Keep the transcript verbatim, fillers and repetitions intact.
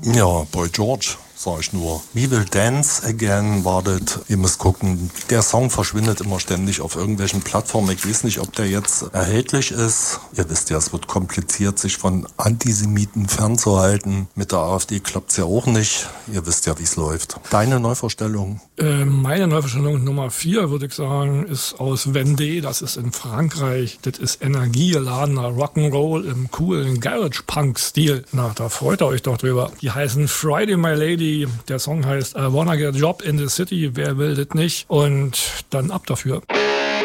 Ja, Boy George, sag ich nur. We Will Dance Again war das. Ihr müsst gucken, der Song verschwindet immer ständig auf irgendwelchen Plattformen. Ich weiß nicht, ob der jetzt erhältlich ist. Ihr wisst ja, es wird kompliziert, sich von Antisemiten fernzuhalten. Mit der AfD klappt's ja auch nicht. Ihr wisst ja, wie es läuft. Deine Neuvorstellung? Äh, meine Neuvorstellung Nummer vier, würde ich sagen, ist aus Vendée. Das ist in Frankreich. Das ist energiegeladener Rock'n'Roll im coolen Garage-Punk-Stil. Na, da freut ihr euch doch drüber. Die heißen Friday My Lady. Der Song heißt I Wanna Get a Job in the City. Wer will das nicht? Und dann ab dafür.